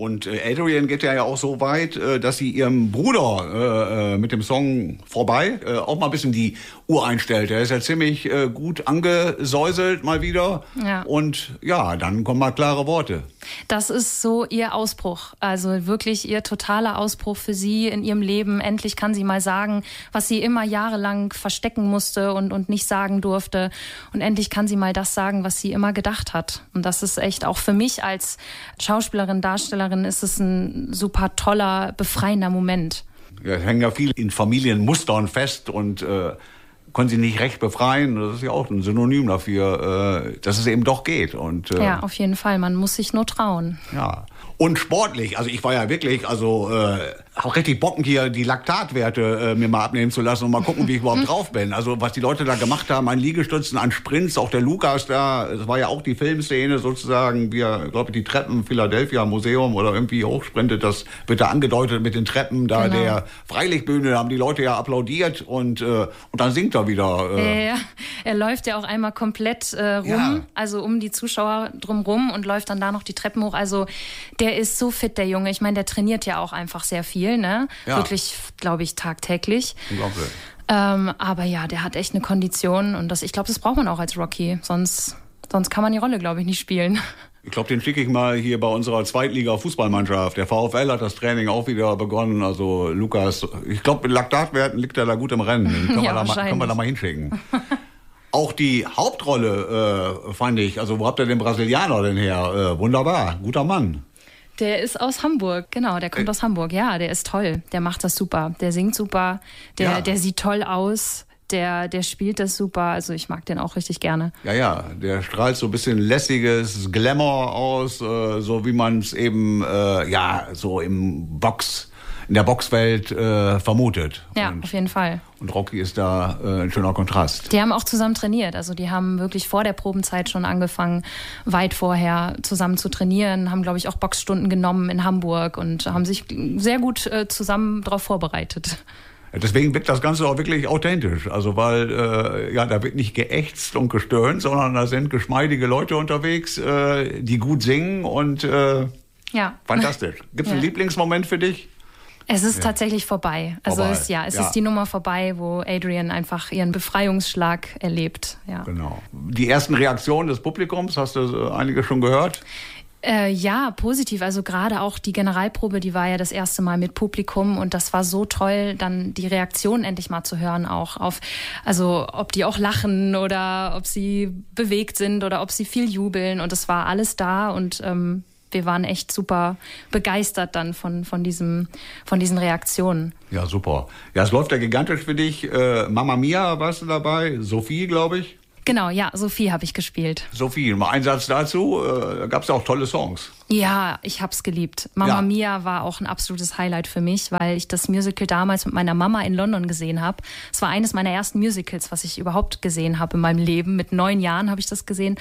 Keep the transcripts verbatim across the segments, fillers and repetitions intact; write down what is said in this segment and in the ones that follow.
Und äh, Adrienne geht ja auch so weit, äh, dass sie ihrem Bruder äh, mit dem Song Vorbei äh, auch mal ein bisschen die Uhr einstellt. Er ist ja ziemlich äh, gut angesäuselt mal wieder. Ja. Und ja, dann kommen mal klare Worte. Das ist so ihr Ausbruch, also wirklich ihr totaler Ausbruch für sie in ihrem Leben. Endlich kann sie mal sagen, was sie immer jahrelang verstecken musste und, und nicht sagen durfte. Und endlich kann sie mal das sagen, was sie immer gedacht hat. Und das ist echt auch für mich als Schauspielerin, Darstellerin ist es ein super toller, befreiender Moment. Ja, hängen ja viel in Familienmustern fest und äh, können sie nicht recht befreien. Das ist ja auch ein Synonym dafür, äh, dass es eben doch geht. Und, äh, ja, auf jeden Fall. Man muss sich nur trauen. Ja. Und sportlich, also ich war ja wirklich, also äh, auch richtig Bocken hier die Laktatwerte äh, mir mal abnehmen zu lassen und mal gucken, wie ich überhaupt drauf bin. Also was die Leute da gemacht haben an Liegestützen, an Sprints, auch der Lukas da, es war ja auch die Filmszene sozusagen, wie er, glaube ich, die Treppen Philadelphia Museum oder irgendwie hochsprintet, das wird da angedeutet mit den Treppen da Genau. der Freilichtbühne, da haben die Leute ja applaudiert und, äh, und dann singt er wieder. Äh. Ja, er läuft ja auch einmal komplett äh, rum, Ja. also um die Zuschauer drumrum und läuft dann da noch die Treppen hoch. Also der ist so fit, der Junge. Ich meine, der trainiert ja auch einfach sehr viel, ne? Ja. Wirklich, glaube ich, tagtäglich. Unglaublich. Ähm, aber ja, der hat echt eine Kondition und das, ich glaube, das braucht man auch als Rocky. Sonst, sonst kann man die Rolle, glaube ich, nicht spielen. Ich glaube, den schicke ich mal hier bei unserer Zweitliga-Fußballmannschaft. Der VfL hat das Training auch wieder begonnen. Also Lukas, ich glaube, mit Laktatwerten liegt er da gut im Rennen. Den können, Ja, wir, da mal, wahrscheinlich. können wir da mal hinschicken. Auch die Hauptrolle äh, fand ich, also wo habt ihr den Brasilianer denn her? Äh, wunderbar, guter Mann. Der ist aus Hamburg, genau, der kommt Äh. aus Hamburg. Ja, der ist toll, der macht das super, der singt super, der, Ja. der sieht toll aus, der, der spielt das super. Also ich mag den auch richtig gerne. Ja, ja, der strahlt so ein bisschen lässiges Glamour aus, äh, so wie man es eben, äh, ja, so im Box, in der Boxwelt äh, vermutet. Ja, Und, auf jeden Fall. und Rocky ist da äh, ein schöner Kontrast. Die haben auch zusammen trainiert. Also die haben wirklich vor der Probenzeit schon angefangen, weit vorher zusammen zu trainieren, haben, glaube ich, auch Boxstunden genommen in Hamburg und haben sich sehr gut äh, zusammen darauf vorbereitet. Deswegen wirkt das Ganze auch wirklich authentisch. Also weil, äh, ja, da wird nicht geächtzt und gestöhnt, sondern da sind geschmeidige Leute unterwegs, äh, die gut singen und äh, Ja. fantastisch. Gibt es einen Ja. Lieblingsmoment für dich? Es ist tatsächlich vorbei. Also Vorbei. Es, ja, es Ja. ist die Nummer vorbei, wo Adrian einfach ihren Befreiungsschlag erlebt. Ja. Genau. Die ersten Reaktionen des Publikums, hast du äh, einige schon gehört? Äh, ja, positiv. Also gerade auch die Generalprobe, die war ja das erste Mal mit Publikum und das war so toll, dann die Reaktion endlich mal zu hören auch auf, also ob die auch lachen oder ob sie bewegt sind oder ob sie viel jubeln und es war alles da und ähm, wir waren echt super begeistert dann von, von, diesem, von diesen Reaktionen. Ja, super. Ja, es läuft ja gigantisch für dich. Äh, Mamma Mia warst du dabei, Sophie, glaube ich. Genau, ja, Sophie habe ich gespielt. Sophie, mal ein Satz dazu. Äh, da gab es ja auch tolle Songs. Ja, ich hab's geliebt. Mamma Ja. Mia war auch ein absolutes Highlight für mich, weil ich das Musical damals mit meiner Mama in London gesehen habe. Es war eines meiner ersten Musicals, was ich überhaupt gesehen habe in meinem Leben. Mit neun Jahren habe ich das gesehen.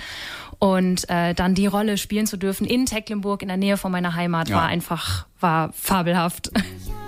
Und äh, dann die Rolle spielen zu dürfen in Tecklenburg, in der Nähe von meiner Heimat, Ja. war einfach, war fabelhaft. Ja.